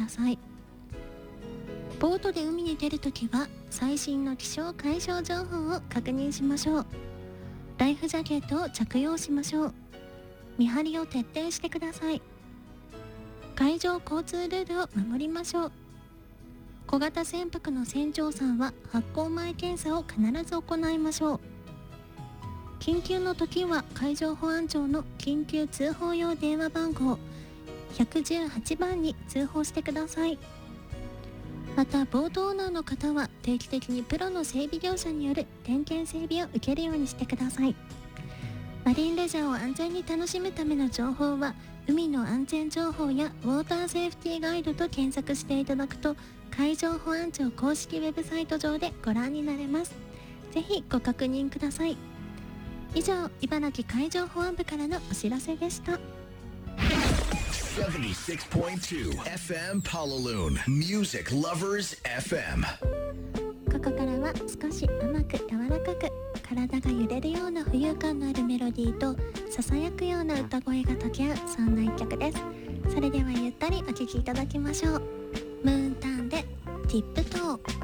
ださい。ボートで海に出るときは最新の気象海象情報を確認しましょう。ライフジャケットを着用しましょう。見張りを徹底してください。海上交通ルールを守りましょう。小型船舶の船長さんは発航前検査を必ず行いましょう。緊急の時は海上保安庁の緊急通報用電話番号118番に通報してください。またボートオーナーの方は定期的にプロの整備業者による点検整備を受けるようにしてください。マリンレジャーを安全に楽しむための情報は海の安全情報やウォーターセーフティーガイドと検索していただくと海上保安庁公式ウェブサイト上でご覧になれます。ぜひご確認ください。以上、茨城海上保安部からのお知らせでした。 76.2 FM Palaloon Music Lovers FM。 ここからは少し甘く柔らかく体が揺れるような浮遊感のあるメロディーとささやくような歌声が溶け合う、そんな一曲です。それではゆったりお聴きいただきましょう。ムーンターンでティップトー